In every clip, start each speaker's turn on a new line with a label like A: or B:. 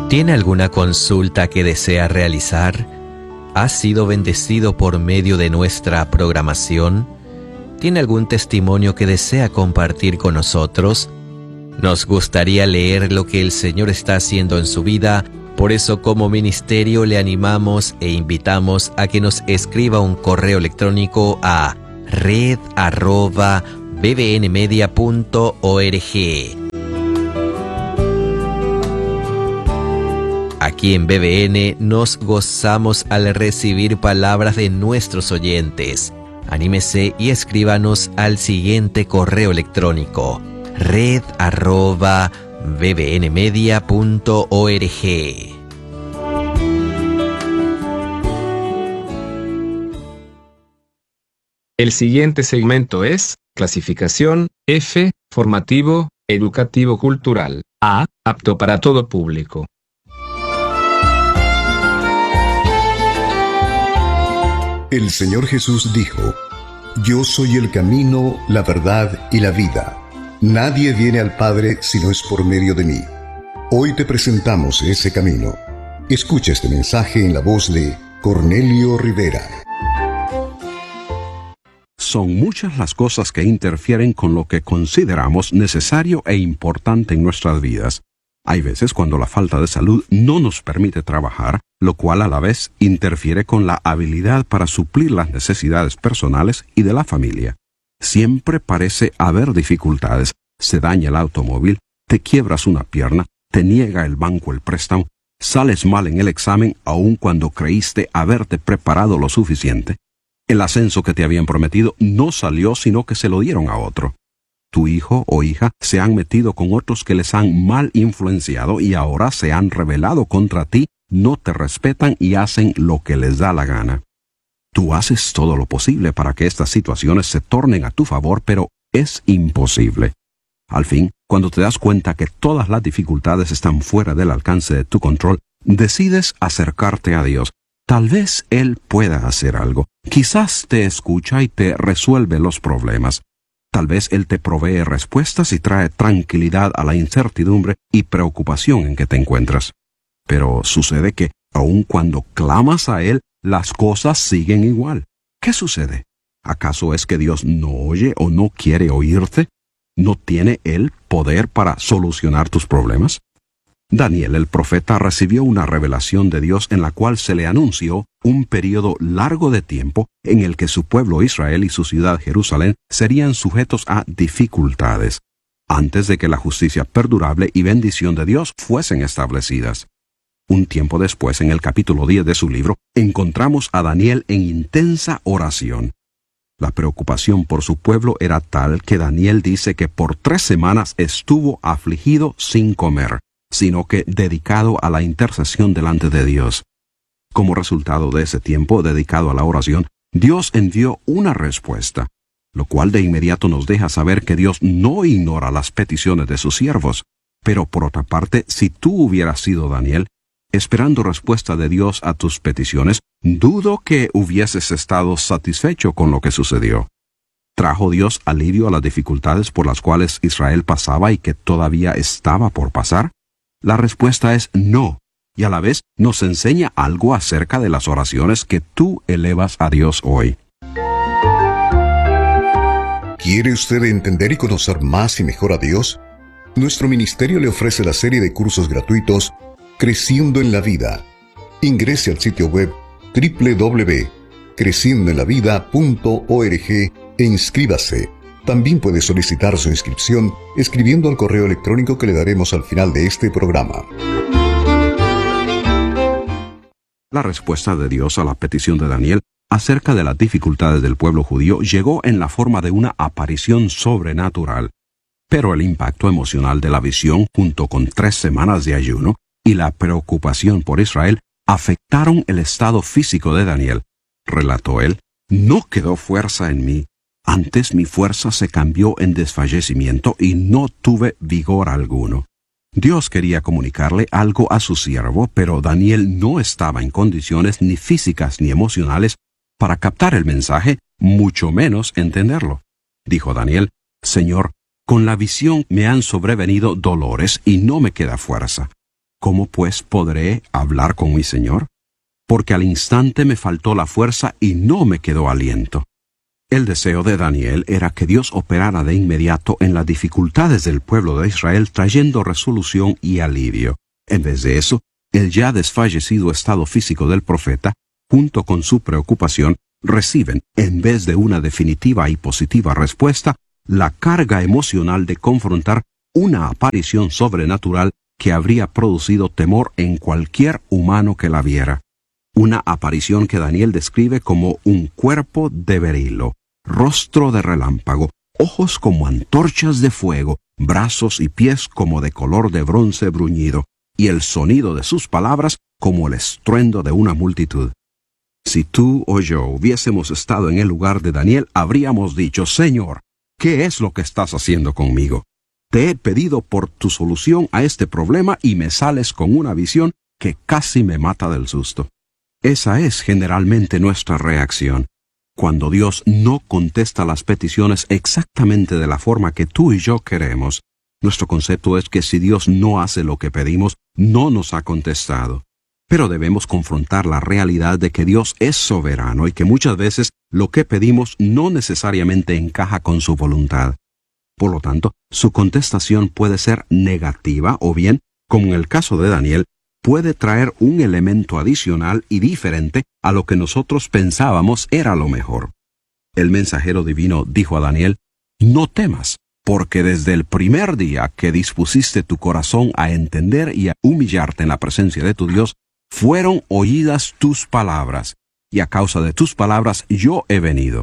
A: ¿Tiene alguna consulta que desea realizar? ¿Ha sido bendecido por medio de nuestra programación? ¿Tiene algún testimonio que desea compartir con nosotros? Nos gustaría leer lo que el Señor está haciendo en su vida. Por eso, como ministerio, le animamos e invitamos a que nos escriba un correo electrónico a red@bbnmedia.org. Aquí en BBN nos gozamos al recibir palabras de nuestros oyentes. Anímese y escríbanos al siguiente correo electrónico: red@bbnmedia.org.
B: El siguiente segmento es clasificación F, formativo, educativo cultural. A, apto para todo público.
C: El Señor Jesús dijo: Yo soy el camino, la verdad y la vida. Nadie viene al Padre si no es por medio de mí. Hoy te presentamos ese camino. Escucha este mensaje en la voz de Cornelio Rivera.
D: Son muchas las cosas que interfieren con lo que consideramos necesario e importante en nuestras vidas. Hay veces cuando la falta de salud no nos permite trabajar, lo cual a la vez interfiere con la habilidad para suplir las necesidades personales y de la familia. Siempre parece haber dificultades. Se daña el automóvil, te quiebras una pierna, te niega el banco el préstamo, sales mal en el examen aun cuando creíste haberte preparado lo suficiente. El ascenso que te habían prometido no salió, sino que se lo dieron a otro. Tu hijo o hija se han metido con otros que les han mal influenciado y ahora se han rebelado contra ti, no te respetan y hacen lo que les da la gana. Tú haces todo lo posible para que estas situaciones se tornen a tu favor, pero es imposible. Al fin, cuando te das cuenta que todas las dificultades están fuera del alcance de tu control, decides acercarte a Dios. Tal vez Él pueda hacer algo. Quizás te escucha y te resuelve los problemas. Tal vez Él te provee respuestas y trae tranquilidad a la incertidumbre y preocupación en que te encuentras. Pero sucede que, aun cuando clamas a Él, las cosas siguen igual. ¿Qué sucede? ¿Acaso es que Dios no oye o no quiere oírte? ¿No tiene Él poder para solucionar tus problemas? Daniel el profeta recibió una revelación de Dios en la cual se le anunció un período largo de tiempo en el que su pueblo Israel y su ciudad Jerusalén serían sujetos a dificultades, antes de que la justicia perdurable y bendición de Dios fuesen establecidas. Un tiempo después, en el capítulo 10 de su libro, encontramos a Daniel en intensa oración. La preocupación por su pueblo era tal que Daniel dice que por 3 semanas estuvo afligido sin comer, sino que dedicado a la intercesión delante de Dios. Como resultado de ese tiempo dedicado a la oración, Dios envió una respuesta, lo cual de inmediato nos deja saber que Dios no ignora las peticiones de sus siervos. Pero por otra parte, si tú hubieras sido Daniel, esperando respuesta de Dios a tus peticiones, dudo que hubieses estado satisfecho con lo que sucedió. ¿Trajo Dios alivio a las dificultades por las cuales Israel pasaba y que todavía estaba por pasar? La respuesta es no, y a la vez nos enseña algo acerca de las oraciones que tú elevas a Dios hoy.
C: ¿Quiere usted entender y conocer más y mejor a Dios? Nuestro ministerio le ofrece la serie de cursos gratuitos Creciendo en la Vida. Ingrese al sitio web www.creciendoenlavida.org e inscríbase. También puede solicitar su inscripción escribiendo al correo electrónico que le daremos al final de este programa.
D: La respuesta de Dios a la petición de Daniel acerca de las dificultades del pueblo judío llegó en la forma de una aparición sobrenatural. Pero el impacto emocional de la visión, junto con 3 semanas de ayuno, y la preocupación por Israel, afectaron el estado físico de Daniel. Relató él: no quedó fuerza en mí. Antes mi fuerza se cambió en desfallecimiento y no tuve vigor alguno. Dios quería comunicarle algo a su siervo, pero Daniel no estaba en condiciones ni físicas ni emocionales para captar el mensaje, mucho menos entenderlo. Dijo Daniel: Señor, con la visión me han sobrevenido dolores y no me queda fuerza. ¿Cómo pues podré hablar con mi Señor? Porque al instante me faltó la fuerza y no me quedó aliento. El deseo de Daniel era que Dios operara de inmediato en las dificultades del pueblo de Israel, trayendo resolución y alivio. En vez de eso, el ya desfallecido estado físico del profeta, junto con su preocupación, reciben, en vez de una definitiva y positiva respuesta, la carga emocional de confrontar una aparición sobrenatural que habría producido temor en cualquier humano que la viera. Una aparición que Daniel describe como un cuerpo de berilo, rostro de relámpago, ojos como antorchas de fuego, brazos y pies como de color de bronce bruñido, y el sonido de sus palabras como el estruendo de una multitud. Si tú o yo hubiésemos estado en el lugar de Daniel, habríamos dicho: Señor, ¿qué es lo que estás haciendo conmigo? Te he pedido por tu solución a este problema y me sales con una visión que casi me mata del susto. Esa es generalmente nuestra reacción. Cuando Dios no contesta las peticiones exactamente de la forma que tú y yo queremos, nuestro concepto es que si Dios no hace lo que pedimos, no nos ha contestado. Pero debemos confrontar la realidad de que Dios es soberano y que muchas veces lo que pedimos no necesariamente encaja con su voluntad. Por lo tanto, su contestación puede ser negativa o bien, como en el caso de Daniel, puede traer un elemento adicional y diferente a lo que nosotros pensábamos era lo mejor. El mensajero divino dijo a Daniel: no temas, porque desde el primer día que dispusiste tu corazón a entender y a humillarte en la presencia de tu Dios, fueron oídas tus palabras, y a causa de tus palabras yo he venido.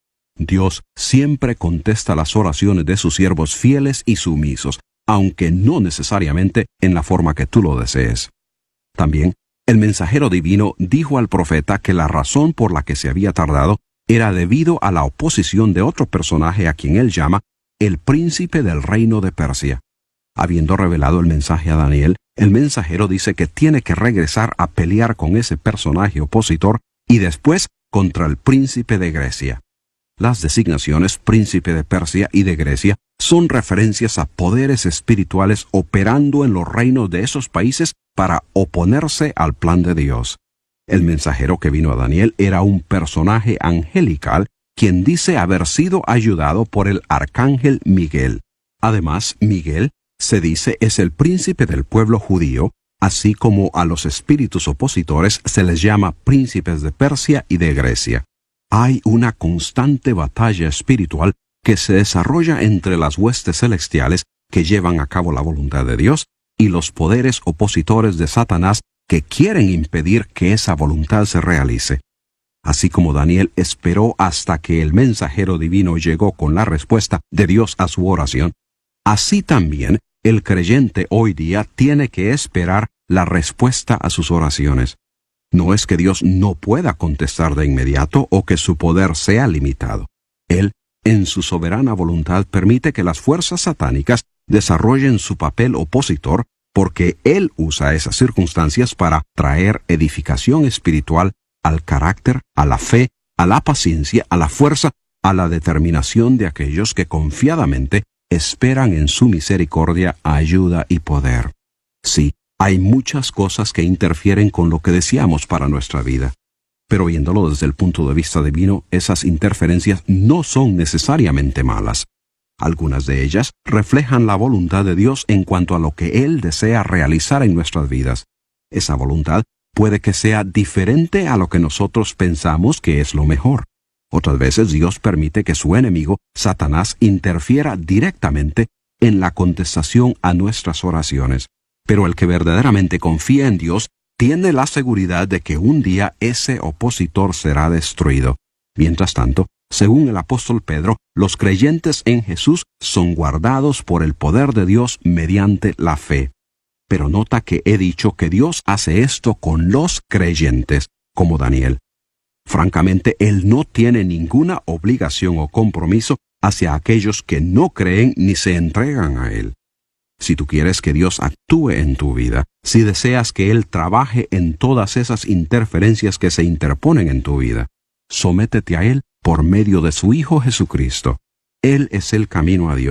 D: Dios siempre contesta las oraciones de sus siervos fieles y sumisos, aunque no necesariamente en la forma que tú lo desees. También, el mensajero divino dijo al profeta que la razón por la que se había tardado era debido a la oposición de otro personaje a quien él llama el príncipe del reino de Persia. Habiendo revelado el mensaje a Daniel, el mensajero dice que tiene que regresar a pelear con ese personaje opositor y después contra el príncipe de Grecia. Las designaciones príncipe de Persia y de Grecia son referencias a poderes espirituales operando en los reinos de esos países para oponerse al plan de Dios. El mensajero que vino a Daniel era un personaje angelical quien dice haber sido ayudado por el arcángel Miguel. Además, Miguel, se dice, es el príncipe del pueblo judío, así como a los espíritus opositores se les llama príncipes de Persia y de Grecia. Hay una constante batalla espiritual que se desarrolla entre las huestes celestiales que llevan a cabo la voluntad de Dios y los poderes opositores de Satanás que quieren impedir que esa voluntad se realice. Así como Daniel esperó hasta que el mensajero divino llegó con la respuesta de Dios a su oración, así también el creyente hoy día tiene que esperar la respuesta a sus oraciones. No es que Dios no pueda contestar de inmediato o que su poder sea limitado. Él, en su soberana voluntad, permite que las fuerzas satánicas desarrollen su papel opositor porque Él usa esas circunstancias para traer edificación espiritual al carácter, a la fe, a la paciencia, a la fuerza, a la determinación de aquellos que confiadamente esperan en su misericordia, ayuda y poder. Sí, hay muchas cosas que interfieren con lo que deseamos para nuestra vida. Pero viéndolo desde el punto de vista divino, esas interferencias no son necesariamente malas. Algunas de ellas reflejan la voluntad de Dios en cuanto a lo que Él desea realizar en nuestras vidas. Esa voluntad puede que sea diferente a lo que nosotros pensamos que es lo mejor. Otras veces Dios permite que su enemigo, Satanás, interfiera directamente en la contestación a nuestras oraciones. Pero el que verdaderamente confía en Dios tiene la seguridad de que un día ese opositor será destruido. Mientras tanto, según el apóstol Pedro, los creyentes en Jesús son guardados por el poder de Dios mediante la fe. Pero nota que he dicho que Dios hace esto con los creyentes, como Daniel. Francamente, Él no tiene ninguna obligación o compromiso hacia aquellos que no creen ni se entregan a Él. Si tú quieres que Dios actúe en tu vida, si deseas que Él trabaje en todas esas interferencias que se interponen en tu vida, sométete a Él por medio de su Hijo Jesucristo. Él es el camino a Dios,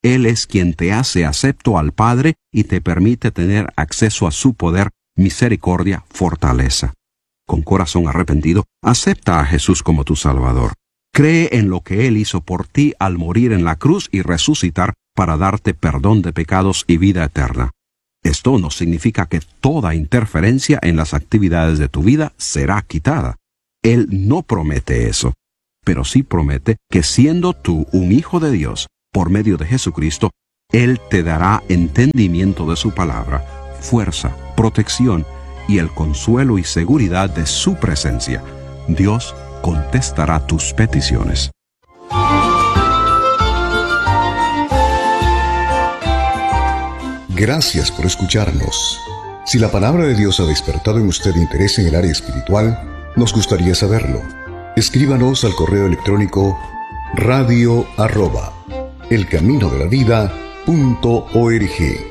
D: Él es quien te hace acepto al Padre y te permite tener acceso a su poder, misericordia, fortaleza. Con corazón arrepentido, acepta a Jesús como tu Salvador. Cree en lo que Él hizo por ti al morir en la cruz y resucitar para darte perdón de pecados y vida eterna. Esto no significa que toda interferencia en las actividades de tu vida será quitada. Él no promete eso, pero sí promete que siendo tú un hijo de Dios, por medio de Jesucristo, Él te dará entendimiento de su palabra, fuerza, protección y el consuelo y seguridad de su presencia. Dios contestará tus peticiones.
C: Gracias por escucharnos. Si la palabra de Dios ha despertado en usted interés en el área espiritual, nos gustaría saberlo. Escríbanos al correo electrónico radio@elcaminodelavida.org.